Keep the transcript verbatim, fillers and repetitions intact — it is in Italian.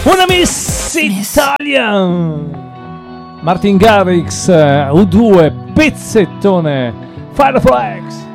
Una Miss Italian. Martin Garrix, U due, pezzettone. Fireflex.